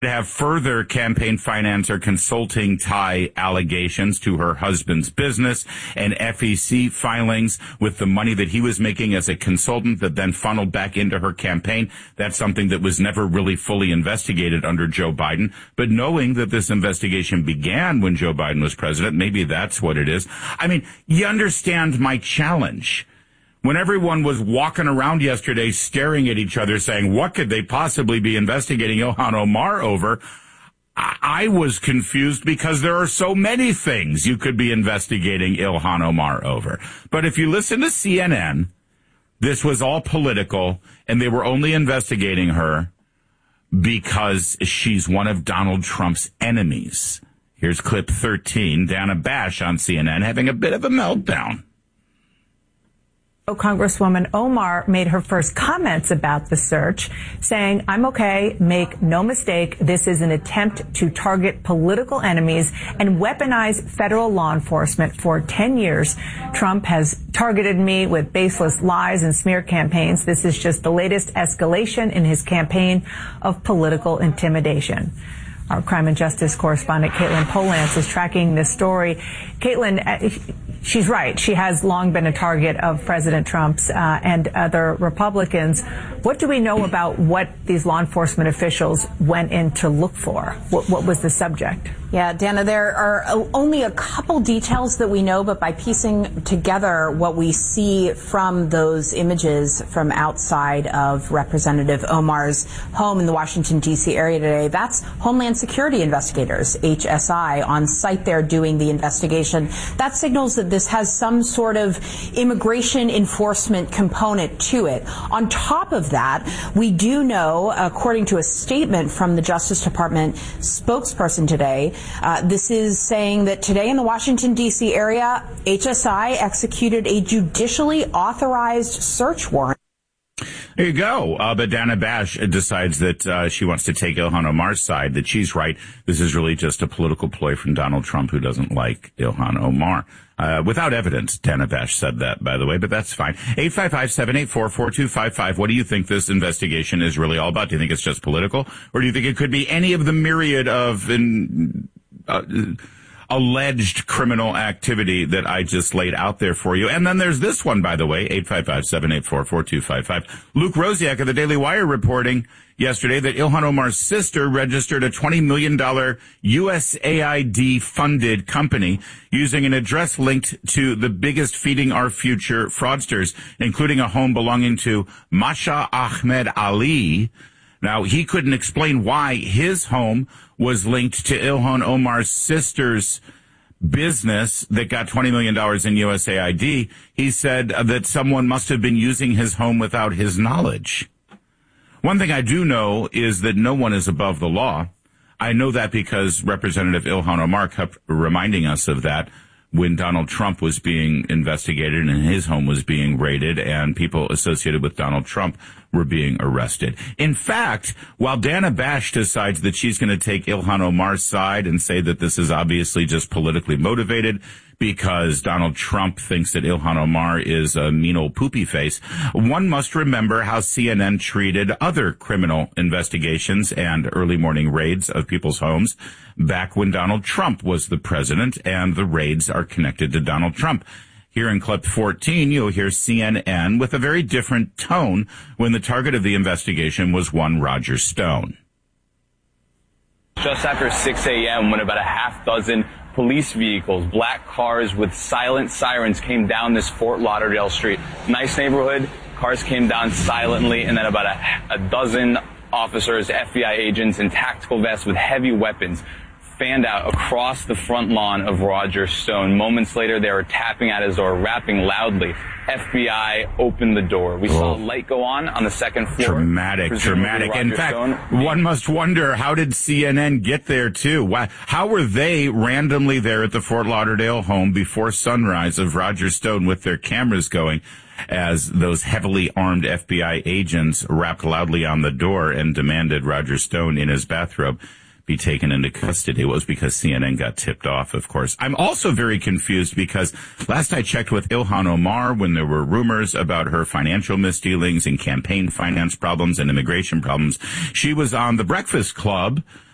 have further campaign finance or consulting tie allegations to her husband's business and FEC filings with the money that he was making as a consultant that then funneled back into her campaign. That's something that was never really fully investigated under Joe Biden. But knowing that this investigation began when Joe Biden was president, maybe that's what it is. I mean, you understand my challenge. When everyone was walking around yesterday staring at each other saying, what could they possibly be investigating Ilhan Omar over? I was confused because there are so many things you could be investigating Ilhan Omar over. But if you listen to CNN, this was all political, and they were only investigating her because she's one of Donald Trump's enemies. Here's clip 13, Dana Bash on CNN having a bit of a meltdown. Congresswoman Omar made her first comments about the search, saying, I'm okay, make no mistake, this is an attempt to target political enemies and weaponize federal law enforcement. For 10 years, Trump has targeted me with baseless lies and smear campaigns. This is just the latest escalation in his campaign of political intimidation. Our crime and justice correspondent, Caitlin Polance, is tracking this story. Caitlin, she's right. She has long been a target of President Trump's and other Republicans. What do we know about what these law enforcement officials went in to look for? What was the subject? Yeah, Dana, there are only a couple details that we know, but by piecing together what we see from those images from outside of Representative Omar's home in the Washington, D.C. area today, that's Homeland Security investigators, HSI, on site there doing the investigation. That signals that this has some sort of immigration enforcement component to it. On top of that, we do know, according to a statement from the Justice Department spokesperson today, this is saying that today in the Washington, D.C. area, HSI executed a judicially authorized search warrant. There you go. But Dana Bash decides that she wants to take Ilhan Omar's side, that she's right. This is really just a political ploy from Donald Trump, who doesn't like Ilhan Omar. Without evidence, Dana Bash said that, by the way, but that's fine. 855-784-4255. What do you think this investigation is really all about? Do you think it's just political? Or do you think it could be any of the myriad of alleged criminal activity that I just laid out there for you? And then there's this one, by the way, 855-784-4255. Luke Rosiak of the Daily Wire reporting yesterday that Ilhan Omar's sister registered a $20 million USAID-funded company using an address linked to the biggest Feeding Our Future fraudsters, including a home belonging to Masha Ahmed Ali. Now, he couldn't explain why his home was linked to Ilhan Omar's sister's business that got $20 million in USAID. He said that someone must have been using his home without his knowledge. One thing I do know is that no one is above the law. I know that because Representative Ilhan Omar kept reminding us of that when Donald Trump was being investigated and his home was being raided and people associated with Donald Trump were being arrested. In fact, while Dana Bash decides that she's going to take Ilhan Omar's side and say that this is obviously just politically motivated because Donald Trump thinks that Ilhan Omar is a mean old poopy face, one must remember how CNN treated other criminal investigations and early morning raids of people's homes back when Donald Trump was the president, and the raids are connected to Donald Trump. Here in clip 14, you'll hear CNN with a very different tone when the target of the investigation was one Roger Stone. Just after 6 a.m., when about a half dozen police vehicles, black cars with silent sirens, came down this Fort Lauderdale street. Nice neighborhood. Cars came down silently, and then about a dozen officers, FBI agents in tactical vests with heavy weapons fanned out across the front lawn of Roger Stone. Moments later, they were tapping at his door, rapping loudly. FBI opened the door. We saw a light go on the second floor. Dramatic. In fact, one must wonder, how did CNN get there, too? How were they randomly there at the Fort Lauderdale home before sunrise of Roger Stone with their cameras going as those heavily armed FBI agents rapped loudly on the door and demanded Roger Stone in his bathrobe be taken into custody? It was because CNN got tipped off, of course. I'm also very confused because last I checked with Ilhan Omar, when there were rumors about her financial misdealings and campaign finance problems and immigration problems, she was on The Breakfast Club